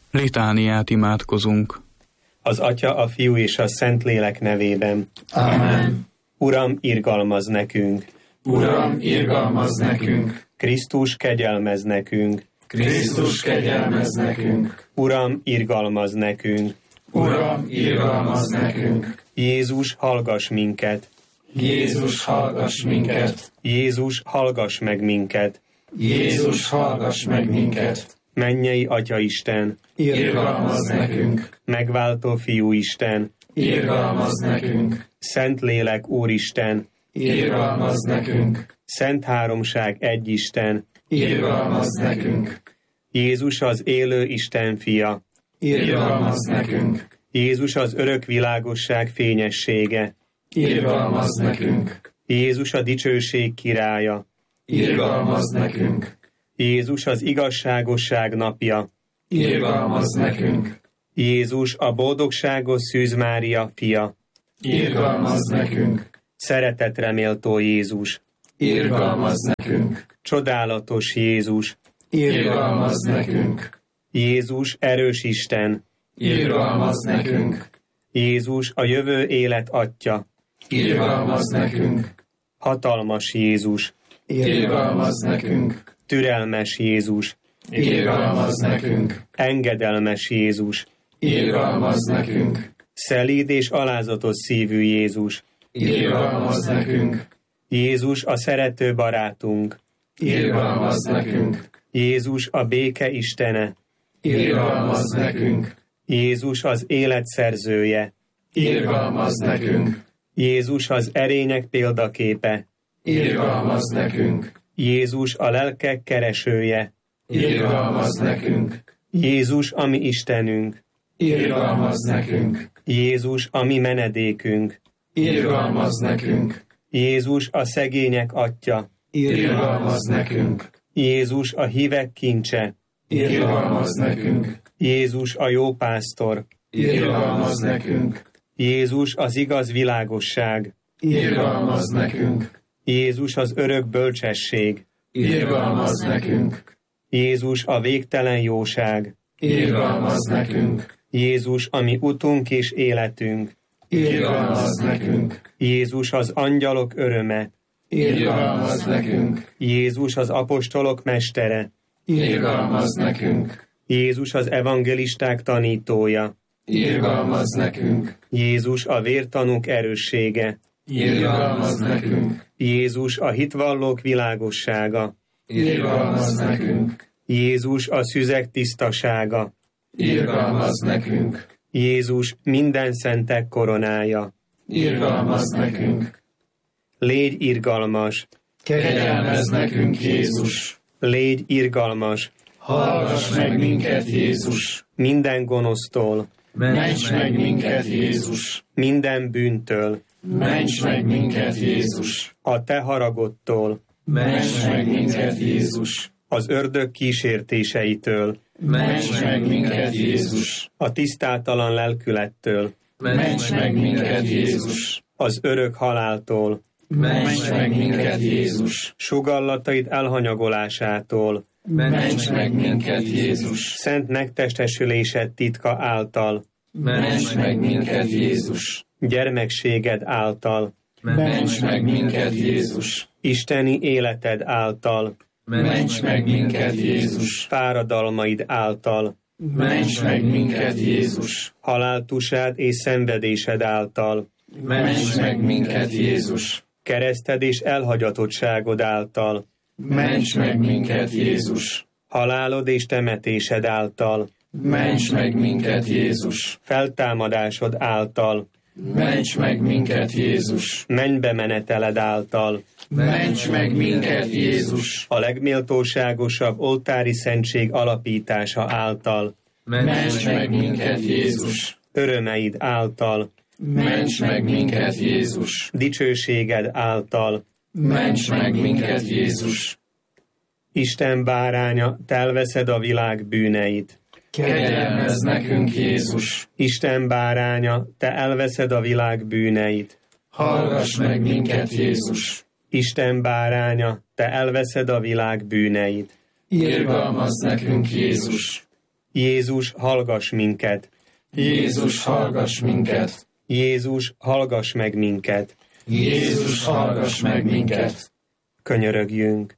Litániát imádkozunk. Az Atya, a Fiú és a Szentlélek nevében. Amen. Uram, irgalmazz nekünk! Uram, irgalmazz nekünk! Krisztus, kegyelmezz nekünk! Krisztus, kegyelmezz nekünk! Uram, irgalmazz nekünk! Uram, irgalmazz nekünk! Jézus, hallgass minket! Jézus, hallgass minket! Jézus, hallgass meg minket! Jézus, hallgass meg minket! Mennyei Atya Isten! Irgalmazz nekünk! Megváltó Fiú Isten! Irgalmazz nekünk! Szentlélek Úristen! Irgalmazz nekünk! Szent Háromság egy Isten! Irgalmazz nekünk! Jézus az élő Isten fia! Irgalmazz nekünk! Jézus az örök világosság fényessége! Irgalmazz nekünk! Jézus a dicsőség királya! Irgalmazz nekünk! Jézus az igazságosság napja! Irgalmazz nekünk! Jézus a boldogságos Szűz Mária fia! Irgalmazz nekünk! Szeretetre méltó Jézus! Irgalmazz nekünk! Csodálatos Jézus! Irgalmazz nekünk! Jézus erős Isten! Irgalmazz nekünk! Jézus a jövő élet Atya! Irgalmazz nekünk! Hatalmas Jézus! Irgalmazz nekünk! Türelmes Jézus! Irgalmazz nekünk! Engedelmes Jézus! Irgalmazz nekünk! Szelíd és alázatos szívű Jézus! Irgalmazz nekünk! Jézus a szerető barátunk! Irgalmazz nekünk! Jézus a béke Istene! Irgalmazz nekünk! Jézus az élet szerzője! Irgalmazz nekünk! Jézus az erények példaképe! Irgalmazz nekünk! Jézus a lelkek keresője! Irgalmazz nekünk! Jézus a mi Istenünk! Irgalmazz nekünk! Jézus a mi menedékünk! Irgalmazz nekünk! Jézus a szegények Atya! Irgalmazz nekünk! Jézus a hívek kincse! Irgalmazz nekünk! Jézus a jó pásztor! Irgalmazz nekünk! Jézus az igaz világosság! Irgalmazz nekünk! Jézus az örök bölcsesség! Irgalmazz nekünk! Jézus a végtelen jóság! Irgalmazz nekünk! Jézus a mi utunk és életünk! Irgalmazz nekünk! Jézus az angyalok öröme! Irgalmazz nekünk! Jézus az apostolok mestere! Irgalmazz nekünk! Jézus az evangelisták tanítója! Irgalmazz nekünk! Jézus a vértanúk erőssége! Irgalmazz nekünk! Jézus a hitvallók világossága! Irgalmazz nekünk! Jézus a szüzek tisztasága! Irgalmazz nekünk! Jézus minden szentek koronája! Irgalmazz nekünk! Légy irgalmas! Kegyelmezz nekünk, Jézus! Légy irgalmas! Hallgass meg minket, Jézus! Minden gonosztól! Ments meg minket, Jézus! Minden bűntől! Ments meg minket, Jézus! A te haragodtól! Ments meg minket, Jézus! Az ördög kísértéseitől! Ments meg minket, Jézus! A tisztátalan lelkülettől! Ments meg minket, Jézus! Az örök haláltól! Ments meg minket, Jézus! Sugallataid elhanyagolásától! Ments meg minket, Jézus! Szent megtestesülésed titka által! Ments meg minket, Jézus! Gyermekséged által! Ments meg minket, Jézus! Isteni életed által! Ments meg minket, Jézus! Fáradalmaid által! Ments meg minket, Jézus! Haláltusád és szenvedésed által! Ments meg minket, Jézus! Kereszted és elhagyatottságod által! Ments meg minket, Jézus! Halálod és temetésed által! Ments meg minket, Jézus! Feltámadásod által! Ments meg minket, Jézus! Mennybe meneteled által! Ments meg minket, Jézus! A legméltóságosabb oltári szentség alapítása által! Ments meg minket, Jézus! Örömeid által! Ments meg minket, Jézus! Dicsőséged által! Ments meg minket, Jézus! Isten báránya, te elveszed a világ bűneit! Kegyelmezz nekünk, Jézus! Isten báránya, te elveszed a világ bűneit! Hallgass meg minket, Jézus! Isten báránya, te elveszed a világ bűneit! Irgalmazz nekünk, Jézus! Jézus, hallgass minket! Jézus, hallgass minket! Jézus, hallgass meg minket! Jézus, hallgass meg minket! Könyörögjünk!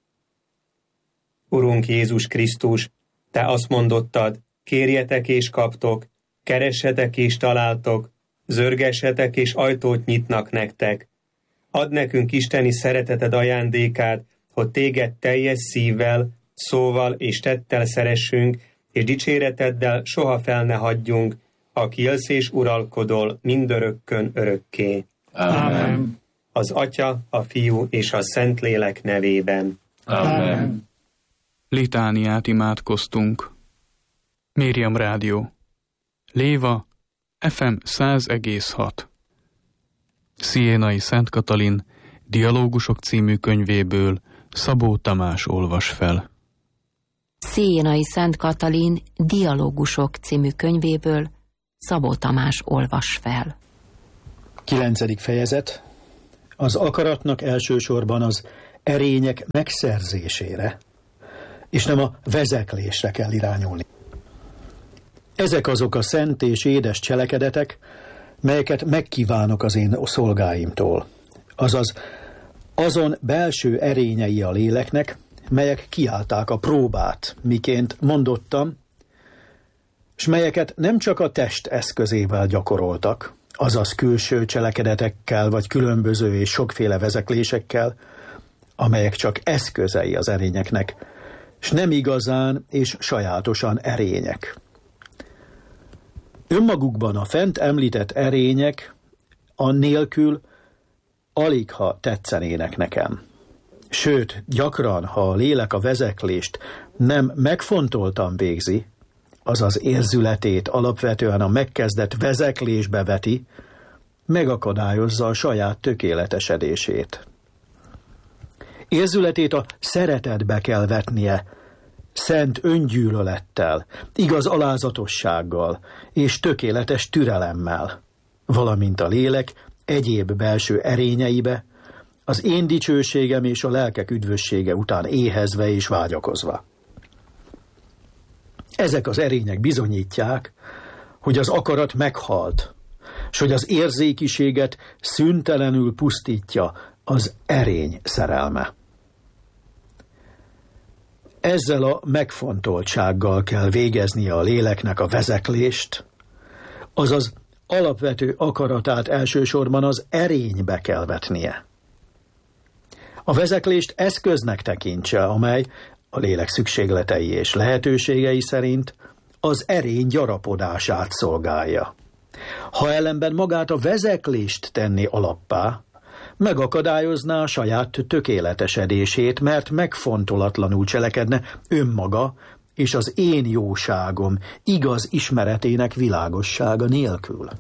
Urunk Jézus Krisztus, Te azt mondottad, kérjetek és kaptok, keressetek és találtok, zörgessetek és ajtót nyitnak nektek. Add nekünk isteni szereteted ajándékát, hogy Téged teljes szívvel, szóval és tettel szeressünk, és dicséreteddel soha fel ne hagyjunk, aki élsz és uralkodol mindörökkön örökké. Amen. Az Atya, a Fiú és a Szentlélek nevében. Amen. Litániát imádkoztunk. Miriam Rádió. Léva, FM 100,6. Sziénai Szent Katalin Dialógusok című könyvéből Szabó Tamás olvas fel. Sziénai Szent Katalin Dialógusok című könyvéből Szabó Tamás olvas fel. 9. fejezet. Az akaratnak elsősorban az erények megszerzésére, és nem a vezeklésre kell irányulni. Ezek azok a szent és édes cselekedetek, melyeket megkívánok az én szolgáimtól. Azaz, azon belső erényei a léleknek, melyek kiállták a próbát, miként mondottam, s melyeket nem csak a test eszközével gyakoroltak, azaz külső cselekedetekkel vagy különböző és sokféle vezeklésekkel, amelyek csak eszközei az erényeknek, s nem igazán és sajátosan erények. Önmagukban a fent említett erények annélkül aligha tetszenének nekem. Sőt, gyakran, ha a lélek a vezeklést nem megfontoltan végzi, azaz érzületét alapvetően a megkezdett vezeklésbe veti, megakadályozza a saját tökéletesedését. Érzületét a szeretetbe kell vetnie, szent öngyűlölettel, igaz alázatossággal és tökéletes türelemmel, valamint a lélek egyéb belső erényeibe, az én dicsőségem és a lelkek üdvössége után éhezve és vágyakozva. Ezek az erények bizonyítják, hogy az akarat meghalt, s hogy az érzékiséget szüntelenül pusztítja az erény szerelme. Ezzel a megfontoltsággal kell végeznie a léleknek a vezeklést, azaz alapvető akaratát elsősorban az erénybe kell vetnie. A vezeklést eszköznek tekintse, amely a lélek szükségletei és lehetőségei szerint az erény gyarapodását szolgálja. Ha ellenben magát a vezeklést tenni alappá, megakadályozná a saját tökéletesedését, mert megfontolatlanul cselekedne önmaga és az én jóságom igaz ismeretének világossága nélkül.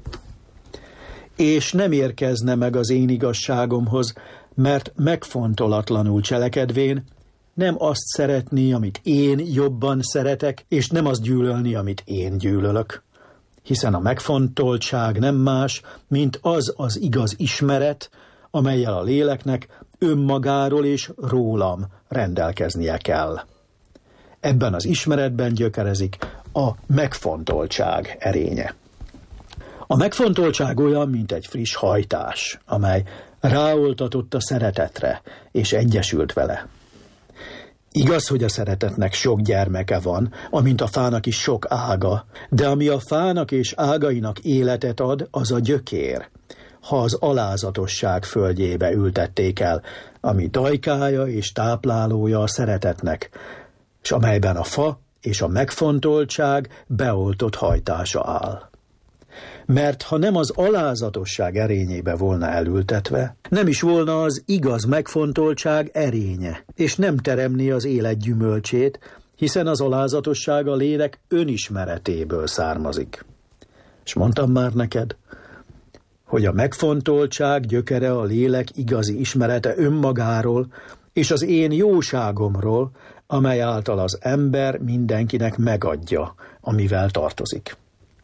És nem érkezne meg az én igazságomhoz, mert megfontolatlanul cselekedvén nem azt szeretni, amit én jobban szeretek, és nem azt gyűlölni, amit én gyűlölök. Hiszen a megfontoltság nem más, mint az igaz ismeret, amellyel a léleknek önmagáról és rólam rendelkeznie kell. Ebben az ismeretben gyökerezik a megfontoltság erénye. A megfontoltság olyan, mint egy friss hajtás, amely ráoltatott a szeretetre, és egyesült vele. Igaz, hogy a szeretetnek sok gyermeke van, amint a fának is sok ága, de ami a fának és ágainak életet ad, az a gyökér, ha az alázatosság földjébe ültették el, ami dajkája és táplálója a szeretetnek, s amelyben a fa és a megfontoltság beoltott hajtása áll. Mert ha nem az alázatosság erényébe volna elültetve, nem is volna az igaz megfontoltság erénye, és nem teremné az élet gyümölcsét, hiszen az alázatosság a lélek önismeretéből származik. És mondtam már neked, hogy a megfontoltság gyökere a lélek igazi ismerete önmagáról és az én jóságomról, amely által az ember mindenkinek megadja, amivel tartozik.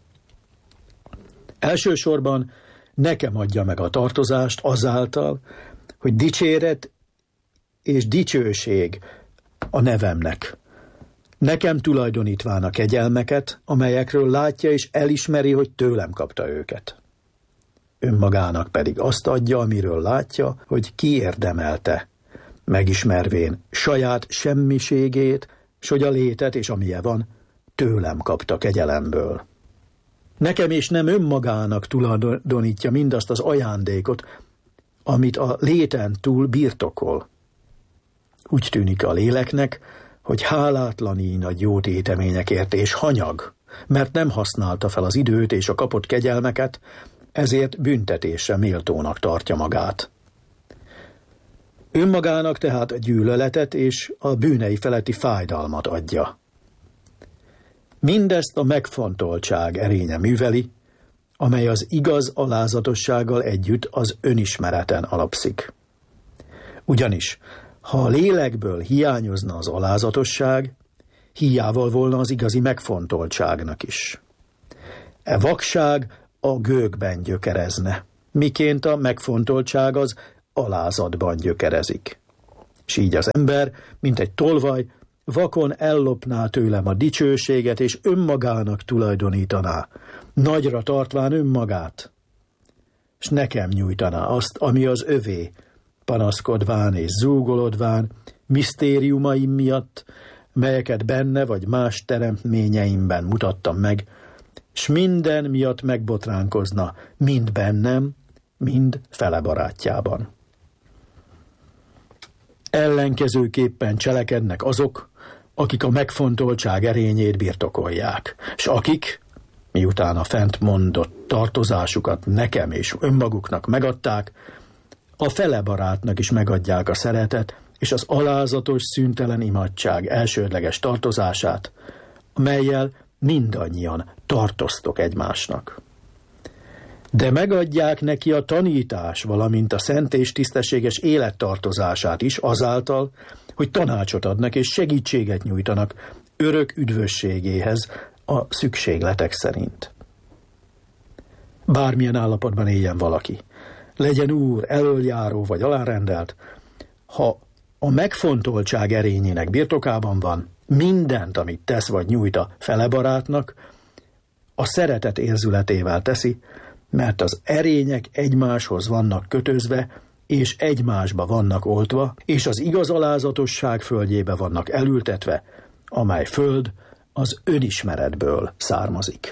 Elsősorban nekem adja meg a tartozást azáltal, hogy dicséret és dicsőség a nevemnek, nekem tulajdonítván a kegyelmeket, amelyekről látja és elismeri, hogy tőlem kapta őket. Önmagának pedig azt adja, amiről látja, hogy kiérdemelte, megismervén saját semmiségét, s hogy a létet és amilyen van, tőlem kapta kegyelemből. Nekem és nem önmagának tulajdonítja mindazt az ajándékot, amit a léten túl birtokol. Úgy tűnik a léleknek, hogy hálátlan így nagy jó téteményekért és hanyag, mert nem használta fel az időt és a kapott kegyelmeket, ezért büntetésre méltónak tartja magát. Önmagának tehát a gyűlöletet és a bűnei feletti fájdalmat adja. Mindezt a megfontoltság erénye műveli, amely az igaz alázatossággal együtt az önismereten alapszik. Ugyanis, ha a lélekből hiányozna az alázatosság, hiával volna az igazi megfontoltságnak is. E vakság a gőgben gyökerezne, miként a megfontoltság az alázatban gyökerezik. És így az ember, mint egy tolvaj, vakon ellopná tőlem a dicsőséget, és önmagának tulajdonítaná, nagyra tartván önmagát, s nekem nyújtaná azt, ami az övé, panaszkodván és zúgolodván, misztériumaim miatt, melyeket benne vagy más teremtményeimben mutattam meg, s minden miatt megbotránkozna, mind bennem, mind fele barátjában. Ellenkezőképpen cselekednek azok, akik a megfontoltság erényét birtokolják, s akik, miután a fent mondott tartozásukat nekem és önmaguknak megadták, a fele barátnak is megadják a szeretet és az alázatos, szüntelen imádság elsődleges tartozását, amellyel mindannyian tartoztok egymásnak. De megadják neki a tanítás, valamint a szent és tisztességes élettartozását is azáltal, hogy tanácsot adnak és segítséget nyújtanak örök üdvösségéhez a szükségletek szerint. Bármilyen állapotban éljen valaki, legyen úr, elöljáró vagy alárendelt, ha a megfontoltság erényének birtokában van, mindent, amit tesz vagy nyújt a fele barátnak, a szeretet érzületével teszi, mert az erények egymáshoz vannak kötözve, és egymásba vannak oltva, és az igaz alázatosság földjébe vannak elültetve, amely föld az önismeretből származik.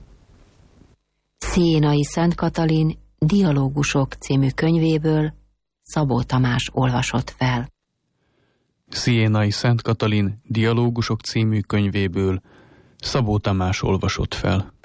Sziénai Szent Katalin Dialógusok című könyvéből Szabó Tamás olvasott fel. Sziénai Szent Katalin Dialógusok című könyvéből Szabó Tamás olvasott fel.